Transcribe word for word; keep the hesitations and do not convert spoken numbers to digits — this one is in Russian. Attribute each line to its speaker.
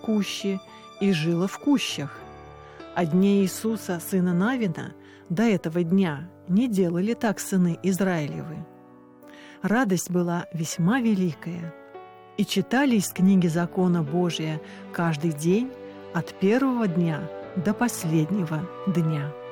Speaker 1: кущи и жило в кущах. О дне Иисуса, сына Навина, до этого дня не делали так сыны Израилевы. Радость была весьма великая, и читали из книги закона Божия каждый день от первого дня до последнего дня.